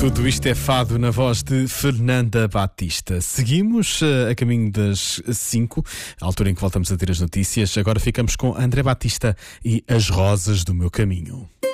Tudo isto é fado na voz de Fernanda Batista. Seguimos a caminho das 5, a altura em que voltamos a ter as notícias. Agora ficamos com André Batista e As Rosas do Meu Caminho.